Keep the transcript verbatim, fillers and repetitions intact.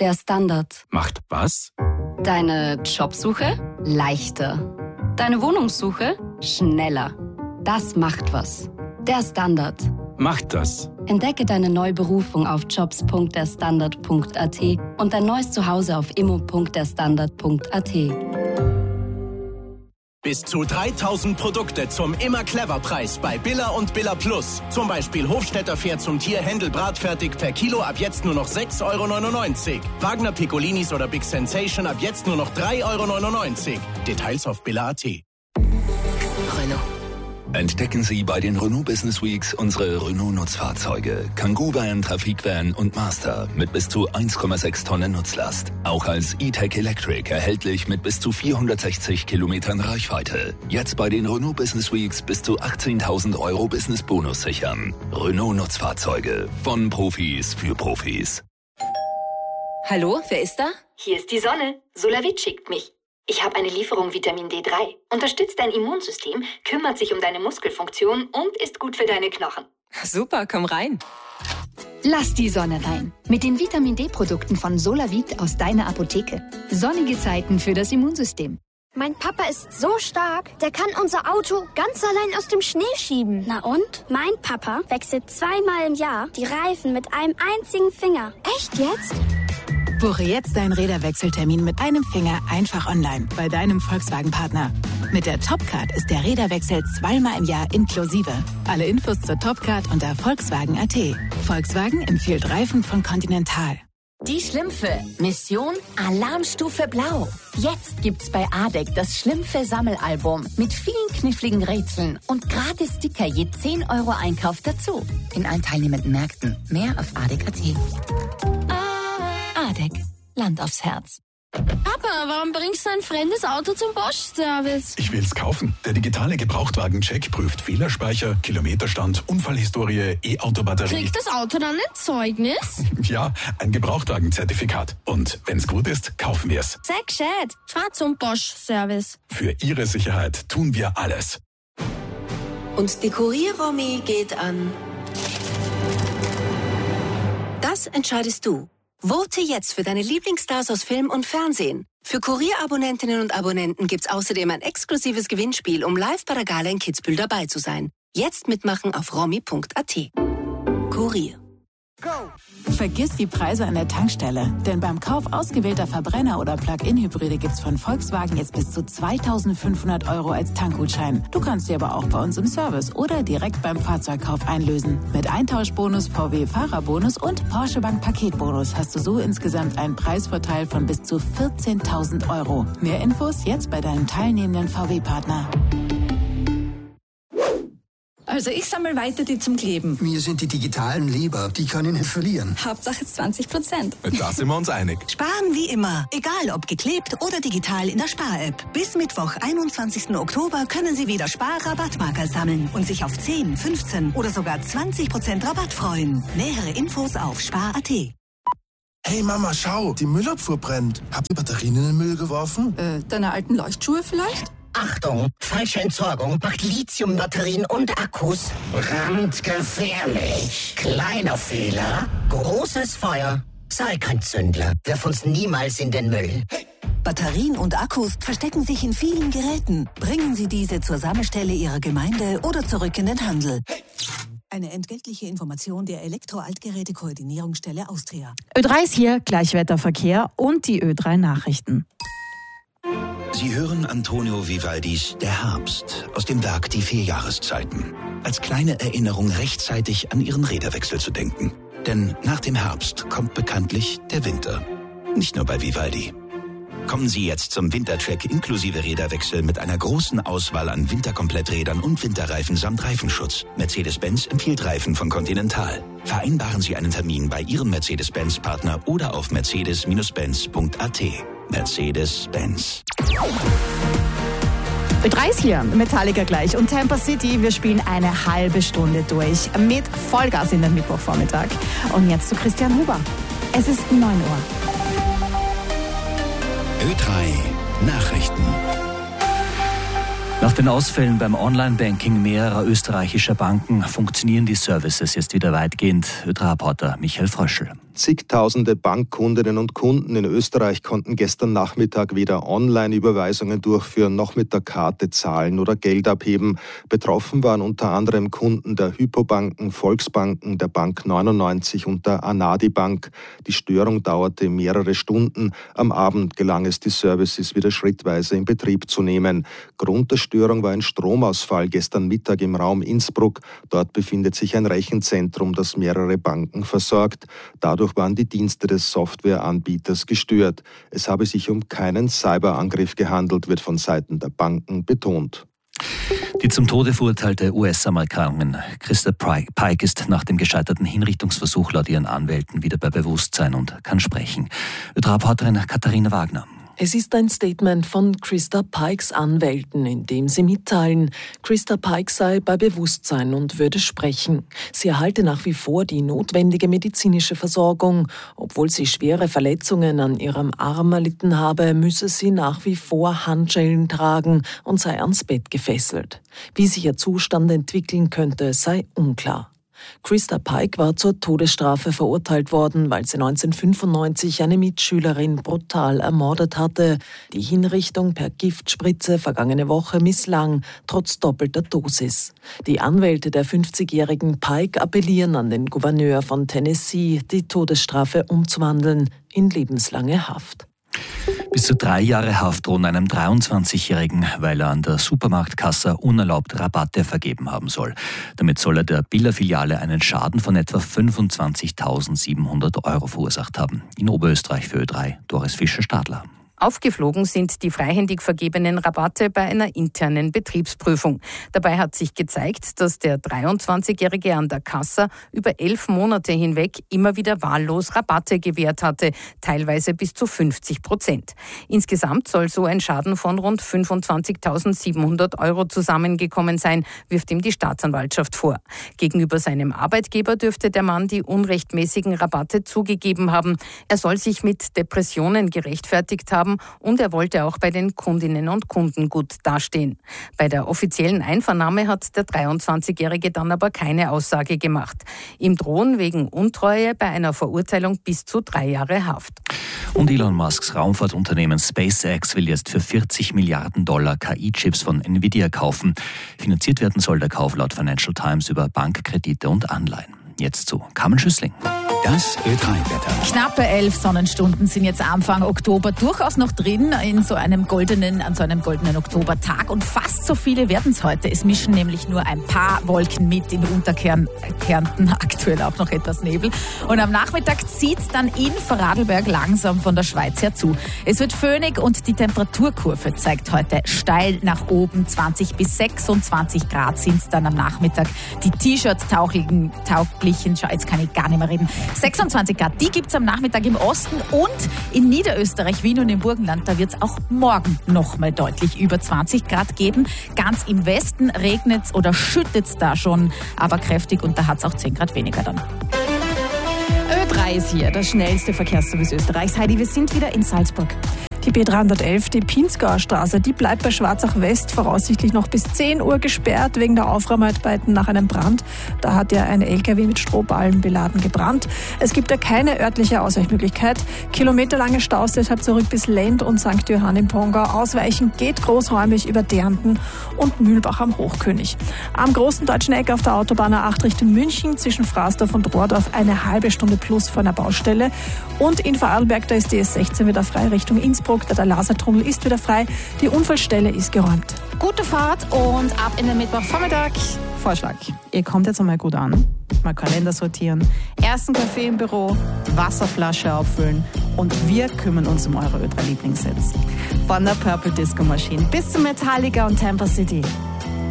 Der Standard. Macht was? Deine Jobsuche leichter. Deine Wohnungssuche schneller. Das macht was. Der Standard. Macht das. Entdecke deine neue Berufung auf jobs punkt der standard punkt a t und dein neues Zuhause auf immo punkt der standard punkt a t. Bis zu dreitausend Produkte zum Immer-Clever-Preis bei Billa und Billa Plus. Zum Beispiel Hofstädter Pferd zum Tier Händel bratfertig per Kilo ab jetzt nur noch sechs Euro neunundneunzig. Wagner Piccolinis oder Big Sensation ab jetzt nur noch drei Euro neunundneunzig. Details auf billa punkt a t. Renault. Entdecken Sie bei den Renault Business Weeks unsere Renault-Nutzfahrzeuge. Kangoo Van, Trafik Van und Master mit bis zu eins Komma sechs Tonnen Nutzlast. Auch als E-Tech Electric erhältlich mit bis zu vierhundertsechzig Kilometern Reichweite. Jetzt bei den Renault Business Weeks bis zu achtzehntausend Euro Business Bonus sichern. Renault Nutzfahrzeuge von Profis für Profis. Hallo, wer ist da? Hier ist die Sonne. Solavit schickt mich. Ich habe eine Lieferung Vitamin D drei. Unterstützt dein Immunsystem, kümmert sich um deine Muskelfunktion und ist gut für deine Knochen. Super, komm rein. Lass die Sonne rein. Mit den Vitamin D-Produkten von Solavit aus deiner Apotheke. Sonnige Zeiten für das Immunsystem. Mein Papa ist so stark, der kann unser Auto ganz allein aus dem Schnee schieben. Na und? Mein Papa wechselt zweimal im Jahr die Reifen mit einem einzigen Finger. Echt jetzt? Buche jetzt deinen Räderwechseltermin mit einem Finger einfach online bei deinem Volkswagen-Partner. Mit der Topcard ist der Räderwechsel zweimal im Jahr inklusive. Alle Infos zur Topcard unter Volkswagen punkt a t. Volkswagen empfiehlt Reifen von Continental. Die Schlümpfe. Mission Alarmstufe Blau. Jetzt gibt's bei Adek das Schlümpfe-Sammelalbum mit vielen kniffligen Rätseln und gratis Sticker je zehn Euro Einkauf dazu. In allen teilnehmenden Märkten. Mehr auf adek punkt a t. Adek. Land aufs Herz. Papa, warum bringst du ein fremdes Auto zum Bosch-Service? Ich will's kaufen. Der digitale Gebrauchtwagen-Check prüft Fehlerspeicher, Kilometerstand, Unfallhistorie, E-Auto-Batterie. Kriegt das Auto dann ein Zeugnis? Ja, ein Gebrauchtwagen-Zertifikat. Und wenn's gut ist, kaufen wir's. Sehr gescheit. Fahr zum Bosch-Service. Für Ihre Sicherheit tun wir alles. Und die Kurier-Romy geht an... Das entscheidest du. Vote jetzt für deine Lieblingsstars aus Film und Fernsehen. Für Kurier-Abonnentinnen und Abonnenten gibt's außerdem ein exklusives Gewinnspiel, um live bei der Gala in Kitzbühel dabei zu sein. Jetzt mitmachen auf romy punkt a t. Kurier. Vergiss die Preise an der Tankstelle, denn beim Kauf ausgewählter Verbrenner- oder Plug-in-Hybride gibt's von Volkswagen jetzt bis zu zweitausendfünfhundert Euro als Tankgutschein. Du kannst sie aber auch bei uns im Service oder direkt beim Fahrzeugkauf einlösen. Mit Eintauschbonus, V W-Fahrerbonus und Porsche Bank Paketbonus hast du so insgesamt einen Preisvorteil von bis zu vierzehntausend Euro. Mehr Infos jetzt bei deinem teilnehmenden V W-Partner. Also ich sammle weiter die zum Kleben. Mir sind die digitalen lieber. Die kann ich nicht verlieren. Hauptsache zwanzig Prozent. Da sind wir uns einig. Sparen wie immer. Egal ob geklebt oder digital in der Spar-App. Bis Mittwoch, einundzwanzigsten Oktober können Sie wieder Spar-Rabattmarker sammeln und sich auf zehn, fünfzehn oder sogar zwanzig Prozent Rabatt freuen. Nähere Infos auf spar punkt a t. Hey Mama, schau, die Müllabfuhr brennt. Habt ihr Batterien in den Müll geworfen? Äh, deine alten Leuchtschuhe vielleicht? Achtung, falsche Entsorgung macht Lithiumbatterien und Akkus brandgefährlich. Kleiner Fehler, großes Feuer. Sei kein Zündler, wirf uns niemals in den Müll. Hey. Batterien und Akkus verstecken sich in vielen Geräten. Bringen Sie diese zur Sammelstelle Ihrer Gemeinde oder zurück in den Handel. Hey. Eine entgeltliche Information der Elektro-Altgeräte-Koordinierungsstelle Austria. Ö drei ist hier, Gleichwetterverkehr und die Ö drei Nachrichten. Sie hören Antonio Vivaldis Der Herbst aus dem Werk Die vier Jahreszeiten. Als kleine Erinnerung rechtzeitig an Ihren Räderwechsel zu denken. Denn nach dem Herbst kommt bekanntlich der Winter. Nicht nur bei Vivaldi. Kommen Sie jetzt zum Wintercheck inklusive Räderwechsel mit einer großen Auswahl an Winterkompletträdern und Winterreifen samt Reifenschutz. Mercedes-Benz empfiehlt Reifen von Continental. Vereinbaren Sie einen Termin bei Ihrem Mercedes-Benz-Partner oder auf mercedes Bindestrich benz punkt a t. Mercedes-Benz. Ö drei ist hier, Metallica gleich und Tampa City. Wir spielen eine halbe Stunde durch mit Vollgas in den Mittwochvormittag. Und jetzt zu Christian Huber. Es ist neun Uhr. Ö drei Nachrichten. Nach den Ausfällen beim Online-Banking mehrerer österreichischer Banken funktionieren die Services jetzt wieder weitgehend. Ö drei-Reporter Michael Fröschel. Zigtausende Bankkundinnen und Kunden in Österreich konnten gestern Nachmittag weder Online-Überweisungen durchführen noch mit der Karte zahlen oder Geld abheben. Betroffen waren unter anderem Kunden der Hypobanken, Volksbanken, der Bank neunundneunzig und der Anadi Bank. Die Störung dauerte mehrere Stunden. Am Abend gelang es, die Services wieder schrittweise in Betrieb zu nehmen. Grund der Störung war ein Stromausfall gestern Mittag im Raum Innsbruck. Dort befindet sich ein Rechenzentrum, das mehrere Banken versorgt. Dadurch waren die Dienste des Softwareanbieters gestört. Es habe sich um keinen Cyberangriff gehandelt, wird von Seiten der Banken betont. Die zum Tode verurteilte U S-Amerikanerin Krista Pike ist nach dem gescheiterten Hinrichtungsversuch laut ihren Anwälten wieder bei Bewusstsein und kann sprechen. Reporterin Katharina Wagner. Es ist ein Statement von Krista Pikes Anwälten, in dem sie mitteilen, Krista Pike sei bei Bewusstsein und würde sprechen. Sie erhalte nach wie vor die notwendige medizinische Versorgung. Obwohl sie schwere Verletzungen an ihrem Arm erlitten habe, müsse sie nach wie vor Handschellen tragen und sei ans Bett gefesselt. Wie sich ihr Zustand entwickeln könnte, sei unklar. Krista Pike war zur Todesstrafe verurteilt worden, weil sie neunzehnhundertfünfundneunzig eine Mitschülerin brutal ermordet hatte. Die Hinrichtung per Giftspritze vergangene Woche misslang, trotz doppelter Dosis. Die Anwälte der fünfzigjährigen Pike appellieren an den Gouverneur von Tennessee, die Todesstrafe umzuwandeln in lebenslange Haft. Bis zu drei Jahre Haft drohen einem dreiundzwanzigjährigen, weil er an der Supermarktkasse unerlaubt Rabatte vergeben haben soll. Damit soll er der Billa-Filiale einen Schaden von etwa fünfundzwanzigtausendsiebenhundert Euro verursacht haben. In Oberösterreich für Ö drei, Doris Fischer-Stadler. Aufgeflogen sind die freihändig vergebenen Rabatte bei einer internen Betriebsprüfung. Dabei hat sich gezeigt, dass der dreiundzwanzigjährige an der Kasse über elf Monate hinweg immer wieder wahllos Rabatte gewährt hatte, teilweise bis zu fünfzig Prozent. Insgesamt soll so ein Schaden von rund fünfundzwanzigtausendsiebenhundert Euro zusammengekommen sein, wirft ihm die Staatsanwaltschaft vor. Gegenüber seinem Arbeitgeber dürfte der Mann die unrechtmäßigen Rabatte zugegeben haben. Er soll sich mit Depressionen gerechtfertigt haben und er wollte auch bei den Kundinnen und Kunden gut dastehen. Bei der offiziellen Einvernahme hat der dreiundzwanzigjährige dann aber keine Aussage gemacht. Ihm drohen wegen Untreue bei einer Verurteilung bis zu drei Jahre Haft. Und Elon Musks Raumfahrtunternehmen SpaceX will jetzt für vierzig Milliarden Dollar K I-Chips von Nvidia kaufen. Finanziert werden soll der Kauf laut Financial Times über Bankkredite und Anleihen. Jetzt zu Carmen Schüssling. Das Ö drei Wetter. Knappe elf Sonnenstunden sind jetzt Anfang Oktober durchaus noch drin in so einem goldenen, an so einem goldenen Oktobertag. Und fast so viele werden es heute. Es mischen nämlich nur ein paar Wolken mit. In Unterkärnten aktuell auch noch etwas Nebel. Und am Nachmittag zieht es dann in Vorarlberg langsam von der Schweiz her zu. Es wird föhnig und die Temperaturkurve zeigt heute steil nach oben. zwanzig bis sechsundzwanzig Grad sind es dann am Nachmittag. Die T-Shirts tauglichen, tauglichen, schau, jetzt kann ich gar nicht mehr reden. sechsundzwanzig Grad, die gibt es am Nachmittag im Osten und in Niederösterreich, Wien und im Burgenland, da wird es auch morgen noch mal deutlich über zwanzig Grad geben. Ganz im Westen regnet es oder schüttet es da schon, aber kräftig und da hat es auch zehn Grad weniger dann. Ö drei ist hier, das schnellste Verkehrsservice Österreichs. Heidi, wir sind wieder in Salzburg. Die B dreihundertelf, die Pinzgauer Straße, die bleibt bei Schwarzach West voraussichtlich noch bis zehn Uhr gesperrt wegen der Aufräumarbeiten nach einem Brand. Da hat ja ein L K W mit Strohballen beladen gebrannt. Es gibt ja keine örtliche Ausweichmöglichkeit. Kilometerlange Staus deshalb zurück bis Lend und Sankt Johann im Pongau. Ausweichen geht großräumig über Dernten und Mühlbach am Hochkönig. Am großen deutschen Eck auf der Autobahn A acht Richtung München zwischen Fraßdorf und Rohrdorf eine halbe Stunde plus vor einer Baustelle. Und in Vorarlberg, da ist die S sechzehn wieder frei Richtung Innsbruck. Der Lasertunnel ist wieder frei. Die Unfallstelle ist geräumt. Gute Fahrt und ab in den Mittwochvormittag. Vorschlag. Ihr kommt jetzt einmal gut an. Mal Kalender sortieren. Ersten Kaffee im Büro. Wasserflasche auffüllen. Und wir kümmern uns um eure Ö drei Lieblingssets. Von der Purple Disco Machine bis zu Metallica und Tampa City.